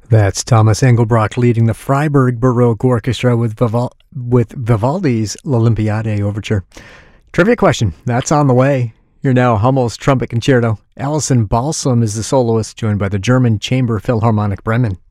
That's Thomas Engelbrock leading the Freiburg Baroque Orchestra with Vivaldi's L'Olympiade Overture. Trivia question, that's on the way. You're now Hummel's Trumpet Concerto. Alison Balsam is the soloist, joined by the German Chamber Philharmonic Bremen.